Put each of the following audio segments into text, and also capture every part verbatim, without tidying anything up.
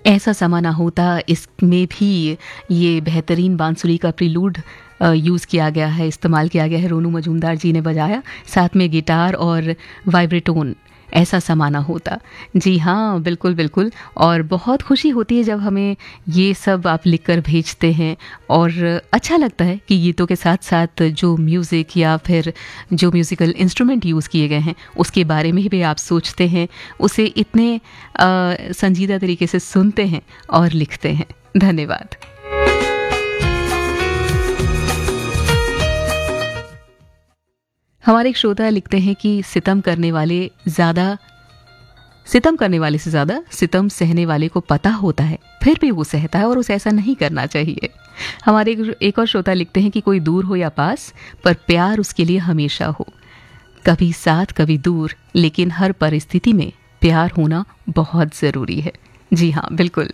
ऐसा समा ना होता, इसमें भी ये बेहतरीन बांसुरी का प्रिलूड यूज़ किया गया है, इस्तेमाल किया गया है। रोनू मजूमदार जी ने बजाया, साथ में गिटार और वाइब्रेटोन। ऐसा समा ना होता, जी हाँ, बिल्कुल बिल्कुल। और बहुत खुशी होती है जब हमें ये सब आप लिख कर भेजते हैं, और अच्छा लगता है कि गीतों के साथ साथ जो म्यूज़िक या फिर जो म्यूज़िकल इंस्ट्रूमेंट यूज़ किए गए हैं उसके बारे में भी आप सोचते हैं, उसे इतने आ, संजीदा तरीके से सुनते हैं और लिखते हैं। धन्यवाद। हमारे एक श्रोता लिखते हैं कि सितम करने वाले ज़्यादा सितम करने वाले से ज़्यादा सितम सहने वाले को पता होता है, फिर भी वो सहता है और उसे ऐसा नहीं करना चाहिए। हमारे एक, एक और श्रोता लिखते हैं कि कोई दूर हो या पास, पर प्यार उसके लिए हमेशा हो, कभी साथ कभी दूर, लेकिन हर परिस्थिति में प्यार होना बहुत ज़रूरी है। जी हाँ, बिल्कुल।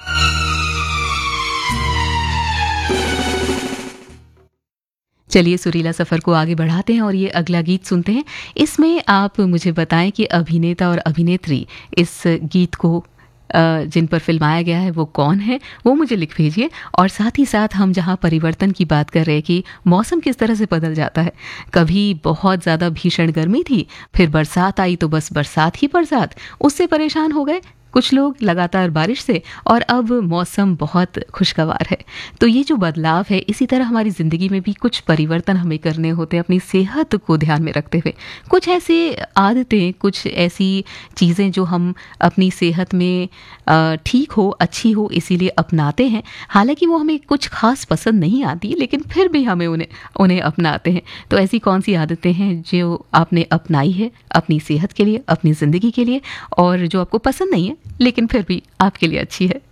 चलिए सुरीला सफ़र को आगे बढ़ाते हैं और ये अगला गीत सुनते हैं। इसमें आप मुझे बताएं कि अभिनेता और अभिनेत्री इस गीत को जिन पर फिल्माया गया है वो कौन है, वो मुझे लिख भेजिए। और साथ ही साथ हम जहाँ परिवर्तन की बात कर रहे हैं कि मौसम किस तरह से बदल जाता है, कभी बहुत ज़्यादा भीषण गर्मी थी, फिर बरसात आई तो बस बरसात ही बरसात, उससे परेशान हो गए कुछ लोग लगातार बारिश से, और अब मौसम बहुत खुशगवार है। तो ये जो बदलाव है, इसी तरह हमारी ज़िंदगी में भी कुछ परिवर्तन हमें करने होते हैं अपनी सेहत को ध्यान में रखते हुए। कुछ ऐसे आदतें, कुछ ऐसी चीज़ें जो हम अपनी सेहत में ठीक हो, अच्छी हो, इसीलिए अपनाते हैं। हालांकि वो हमें कुछ खास पसंद नहीं आती, लेकिन फिर भी हमें उन्हें उन्हें अपनाते हैं। तो ऐसी कौन सी आदतें हैं जो आपने अपनाई है अपनी सेहत के लिए, अपनी ज़िंदगी के लिए, और जो आपको पसंद नहीं है लेकिन फिर भी आपके लिए अच्छी है?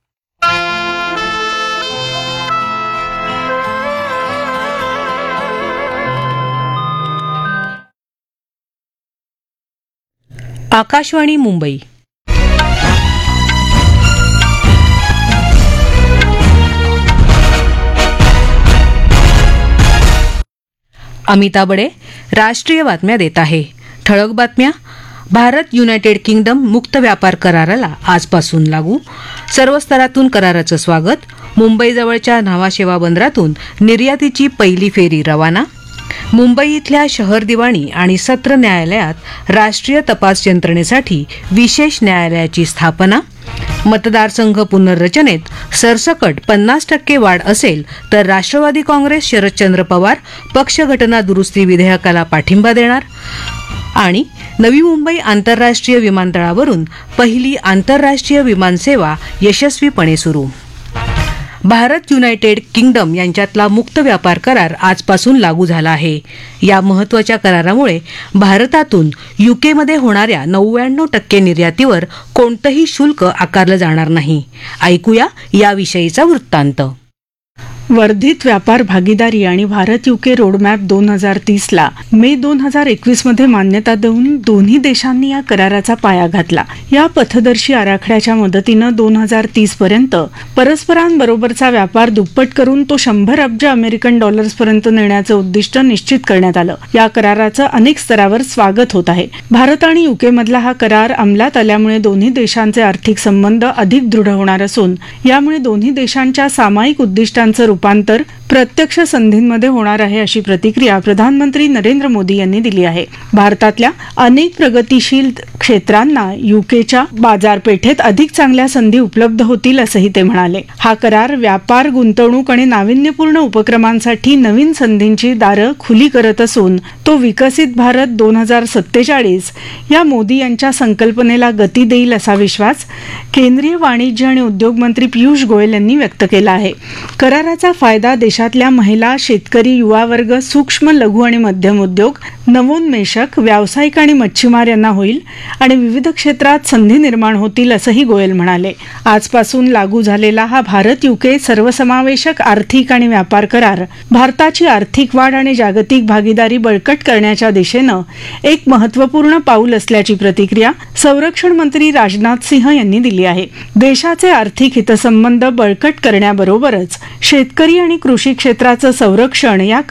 आकाशवाणी मुंबई। अमिता बडे राष्ट्रीय बातम्या देत आहे। ठळक बातम्या. भारत युनायटेड किंगडम मुक्त व्यापार कराराला आजपासून लागू. सर्व स्तरातून कराराचं स्वागत. मुंबईजवळच्या न्हावाशेवा बंदरातून निर्यातीची पहिली फेरी रवाना. मुंबई इथल्या शहर दिवाणी आणि सत्र न्यायालयात राष्ट्रीय तपास यंत्रणेसाठी विशेष न्यायालयाची स्थापना. मतदारसंघ पुनर्रचनेत सरसकट पन्नास टक्के वाढ असेल तर राष्ट्रवादी काँग्रेस शरदचंद्र पवार पक्षघटना दुरुस्ती विधेयकाला पाठिंबा देणार. आणि नवी मुंबई आंतरराष्ट्रीय विमानतळावरून पहिली आंतरराष्ट्रीय विमानसेवा यशस्वीपणे सुरू. भारत युनायटेड किंगडम यांच्यातला मुक्त व्यापार करार आजपासून लागू झाला आहे. या महत्त्वाच्या करारामुळे भारतातून युकेमध्ये होणाऱ्या नव्याण्णव टक्के निर्यातीवर कोणतंही शुल्क आकारलं जाणार नाही. ऐकूया याविषयीचा वृत्तांत. वर्धित व्यापार भागीदारी आणि भारत युके रोडमॅप दोन हजार तीसला मे दोन हजार एकवीस मध्ये मान्यता देऊन दोन्ही देशांनी या कराराचा पाया घातला. या पथदर्शी आराखड्याच्या मदतीनं दोन हजार तीस पर्यंत परस्परांबरोबरचा व्यापार दुप्पट करून तो शंभर अब्ज अमेरिकन डॉलर्सपर्यंत नेण्याचं उद्दिष्ट निश्चित करण्यात आलं. या कराराचं अनेक स्तरावर स्वागत होत आहे. भारत आणि युकेमधला हा करार अंमलात आल्यामुळे दोन्ही देशांचे आर्थिक संबंध अधिक दृढ होणार असून यामुळे दोन्ही देशांच्या सामायिक उद्दिष्टांचं रूपांतर प्रत्यक्ष संधींमध्ये होणार आहे, अशी प्रतिक्रिया प्रधानमंत्री नरेंद्र मोदी यांनी दिली आहे. भारतातल्या अनेक प्रगतीशील क्षेत्रांना युकेच्या बाजारपेठेत अधिक चांगल्या संधी उपलब्ध होतील असंही ते म्हणाले. हा करार व्यापार, गुंतवणूक आणि नाविन्यपूर्ण उपक्रमांसाठी नवीन संधींची दारं खुली करत असून तो विकसित भारत दोन हजार सत्तेचाळीस या मोदी यांच्या संकल्पनेला गती देईल असा विश्वास केंद्रीय वाणिज्य आणि उद्योग मंत्री पियुष गोयल यांनी व्यक्त केला आहे. कराराचा फायदा देशातल्या महिला, शेतकरी, युवा वर्ग, सूक्ष्म, लघु आणि मध्यम उद्योग, नवोन्मेषक, व्यावसायिक आणि मच्छीमार यांना होईल आणि विविध क्षेत्रात संधी निर्माण होतील असंही गोयल म्हणाले. आजपासून लागू झालेला हा भारत युके सर्वसमावेशक आर्थिक आणि व्यापार करार भारताची आर्थिक वाढ आणि जागतिक भागीदारी बळकट करण्याच्या दिशेनं एक महत्त्वपूर्ण पाऊल असल्याची प्रतिक्रिया संरक्षण मंत्री राजनाथ सिंह यांनी दिली आहे. देशाचे आर्थिक हितसंबंध बळकट करण्याबरोबरच शेतकरी आणि कृषी क्षेत्राचं संरक्षण या